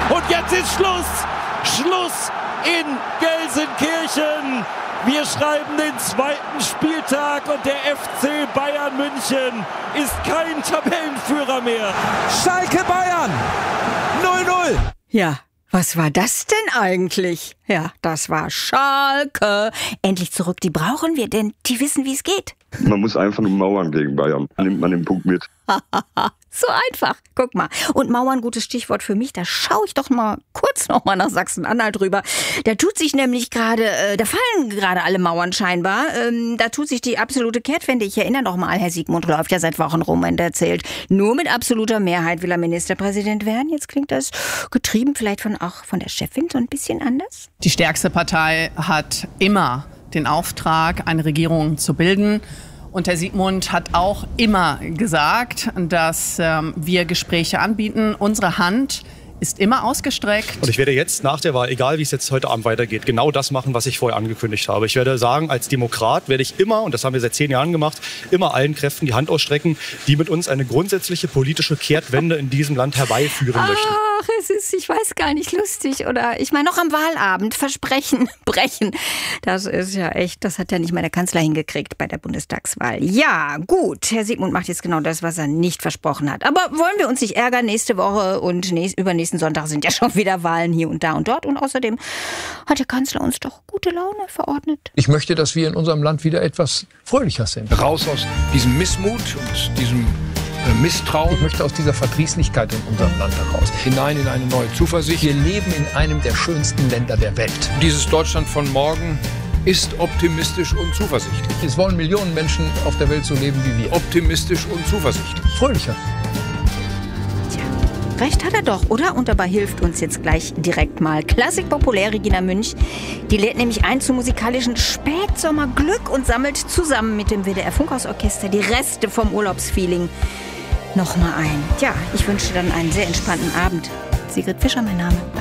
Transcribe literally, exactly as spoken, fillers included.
Und jetzt ist Schluss. Schluss in Gelsenkirchen. Wir schreiben den zweiten Spieltag und der F C Bayern München ist kein Tabellenführer mehr. Schalke Bayern null null. Ja, was war das denn eigentlich? Ja, das war Schalke. Endlich zurück, die brauchen wir, denn die wissen, wie es geht. Man muss einfach nur mauern gegen Bayern. Dann nimmt man den Punkt mit. So einfach. Guck mal. Und Mauern, gutes Stichwort für mich. Da schaue ich doch mal kurz noch mal nach Sachsen-Anhalt rüber. Da tut sich nämlich gerade, äh, da fallen gerade alle Mauern scheinbar. Ähm, da tut sich die absolute Kehrtwende. Ich erinnere noch mal, Herr Siegmund läuft ja seit Wochen rum und erzählt, nur mit absoluter Mehrheit will er Ministerpräsident werden. Jetzt klingt das getrieben vielleicht von auch von der Chefin so ein bisschen anders. Die stärkste Partei hat immer den Auftrag, eine Regierung zu bilden. Und Herr Siegmund hat auch immer gesagt, dass ähm, wir Gespräche anbieten. Unsere Hand ist immer ausgestreckt. Und ich werde jetzt nach der Wahl, egal wie es jetzt heute Abend weitergeht, genau das machen, was ich vorher angekündigt habe. Ich werde sagen, als Demokrat werde ich immer, und das haben wir seit zehn Jahren gemacht, immer allen Kräften die Hand ausstrecken, die mit uns eine grundsätzliche politische Kehrtwende in diesem Land herbeiführen möchten. Ach, es ist, ich weiß gar nicht, lustig. Oder ich meine, noch am Wahlabend Versprechen brechen. Das ist ja echt, das hat ja nicht mal der Kanzler hingekriegt bei der Bundestagswahl. Ja, gut, Herr Siegmund macht jetzt genau das, was er nicht versprochen hat. Aber wollen wir uns nicht ärgern, nächste Woche und nächst, übernächste Nächsten Sonntag sind ja schon wieder Wahlen hier und da und dort. Und außerdem hat der Kanzler uns doch gute Laune verordnet. Ich möchte, dass wir in unserem Land wieder etwas fröhlicher sind. Raus aus diesem Missmut und diesem äh, Misstrauen. Ich möchte aus dieser Verdrießlichkeit in unserem Land heraus. Hinein in eine neue Zuversicht. Wir leben in einem der schönsten Länder der Welt. Dieses Deutschland von morgen ist optimistisch und zuversichtlich. Es wollen Millionen Menschen auf der Welt so leben wie wir. Optimistisch und zuversichtlich. Fröhlicher. Recht hat er doch, oder? Und dabei hilft uns jetzt gleich direkt mal Klassik populär Regina Münch. Die lädt nämlich ein zum musikalischen Spätsommerglück und sammelt zusammen mit dem W D R Funkhausorchester die Reste vom Urlaubsfeeling nochmal ein. Tja, ich wünsche dann einen sehr entspannten Abend. Sigrid Fischer, mein Name.